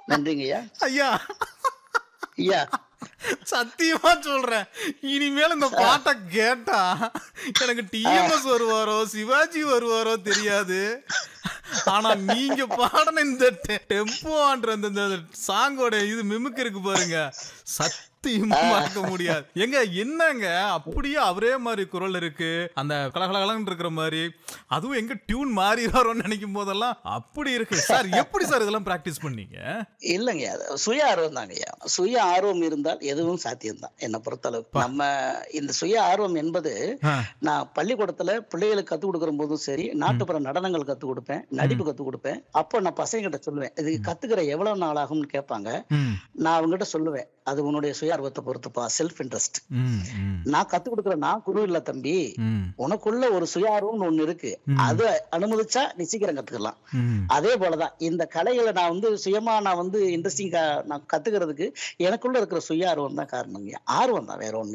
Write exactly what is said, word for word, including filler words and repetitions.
நன்றிங்கய்யா. ஐயா ஐயா. சத்தியமா சொல்றேன், இனிமேல் இந்த ஆ. பாட்ட கேட்டா எனக்கு ஆ. டிஎம்எஸ் வருவாரோ சிவாஜி வருவாரோ தெரியாது. ஆனா நீங்க பாடின இந்த டெ- டெம்போன்ற அந்த இந்த சாங்கோட இது மிமிக் இருக்கு பாருங்க, சத்தியமா ஆ. மறக்க முடியாது. எங்க என்னங்க அப்படியே அவரே மாதிரி குரல் இருக்கு, அந்த கலகலகலன்னு இருக்கிற மாதிரி. அதுவும் எங்க டியூன் மாறிடுவாரோன்னு நினைக்கும் போதெல்லாம் அப்படி இருக்கு சார். எப்படி சார் இதெல்லாம் பிராக்டிஸ் பண்ணீங்க? இல்லைங்க. அது சுய ஆர்வம் தாங்கய்யா. சுய ஆர்வம் இருந்தால் எதுவும் சாத்தியம்தான் என்னை பொறுத்தளவு. பா. நம்ம இந்த சுய ஆர்வம் என்பது, ஆ. நான் பள்ளிக்கூடத்துல பிள்ளைகளுக்கு கத்துக் கொடுக்கிற போதும் சரி, ம். நாட்டுப்புற நடனங்கள் கத்துக் கொடுப்பேன், ம். நடிப்பு கத்துக் கொடுப்பேன். அப்போ நான் பசங்ககிட்ட சொல்லுவேன், இது ம். கத்துக்கிற எவ்வளவு நாள் ஆகும்னு கேட்பாங்க. ம். நான் அவங்ககிட்ட சொல்லுவேன், அது உன்னுடைய சுய ஆர்வத்தை பொறுத்துப்பா, செல்ஃப் இன்ட்ரெஸ்ட். ம். ம். நான் கத்துக் கொடுக்கிற நான் குரு இல்ல தம்பி. ம். உனக்குள்ள ஒரு சுய ஆர்வம்னு ஒண்ணு இருக்கு. ம். அது அனுமதிச்சா நீ சீக்கிரம் கத்துக்கலாம். ம். அதே போலதான் இந்த கலைகளை நான் வந்து சுயமா நான் வந்து இன்ட்ரெஸ்டிங் நான் கத்துக்கிறதுக்கு எனக்குள்ள இருக்கிற சுய ஆர்வம் தான் காரணம். ஆர்வம் தான், வேற ஒண்ணு